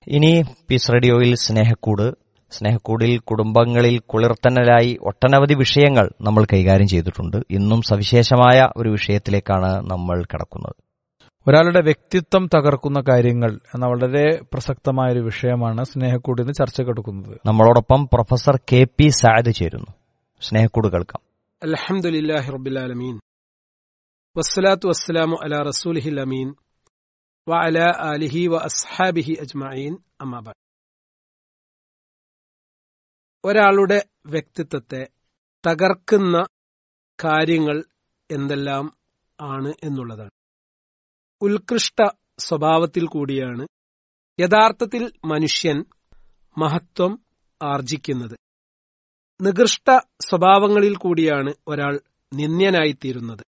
ഇനി പീസ് റേഡിയോയിൽ സ്നേഹക്കൂടിൽ കുടുംബങ്ങളിൽ കുളിർത്തന്നലായി ഒട്ടനവധി വിഷയങ്ങൾ നമ്മൾ കൈകാര്യം ചെയ്തിട്ടുണ്ട്. ഇന്നും സവിശേഷമായ ഒരു വിഷയത്തിലേക്കാണ് നമ്മൾ കടക്കുന്നത്. ഒരാളുടെ വ്യക്തിത്വം തകർക്കുന്ന കാര്യങ്ങൾ എന്ന വളരെ പ്രസക്തമായ ഒരു വിഷയമാണ് സ്നേഹക്കൂടിൽ നിന്ന് ചർച്ചക്കെടുക്കുന്നത്. നമ്മളോടൊപ്പം പ്രൊഫസർ KP സഅദ് ചേരുന്നു. സ്നേഹക്കൂട് കേൾക്കാം. അൽഹംദുലില്ലാഹി റബ്ബിൽ ആലമീൻ വസ്സലാത്തു വസ്സലാമു അലാ റസൂലിഹിൽ അമീൻ വഅലാ ആലിഹി വഅസ്ഹാബിഹി അജ്മഈൻ അമ്മാ ബഅദ്. ഒരാളുടെ വ്യക്തിത്വത്തെ തകർക്കുന്ന കാര്യങ്ങൾ എന്തെല്ലാം ആണ് എന്നുള്ളതാണ്. ഉത്കൃഷ്ട സ്വഭാവത്തിൽ കൂടിയാണ് യഥാർത്ഥത്തിൽ മനുഷ്യൻ മഹത്വം ആർജിക്കുന്നത്. നികൃഷ്ട സ്വഭാവങ്ങളിൽ കൂടിയാണ് ഒരാൾ നിന്ദ്യനായിത്തീരുന്നത്.